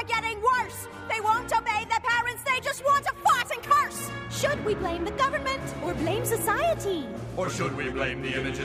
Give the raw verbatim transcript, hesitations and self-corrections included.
are getting worse. They won't obey their parents. They just want to fight and curse. Should we blame the government or blame society? Or should we blame the images